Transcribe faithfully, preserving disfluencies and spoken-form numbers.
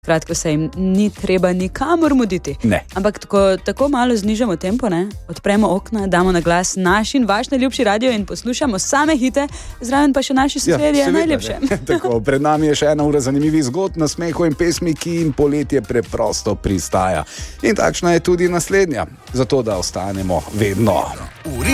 Kratko se jim ni treba nikamor muditi. Ne. Ampak tako, tako malo znižamo tempo, ne? Odpremo okna, damo na glas naš in vaš najljubši radio in poslušamo same hite, zraven pa še naši sosedje ja, najljubše. Tako, pred nami je še ena ura zanimivih zgodb, nasmehov in pesmi, ki jim poletje preprosto pristaja. In takšna je tudi naslednja, zato da ostanemo vedno.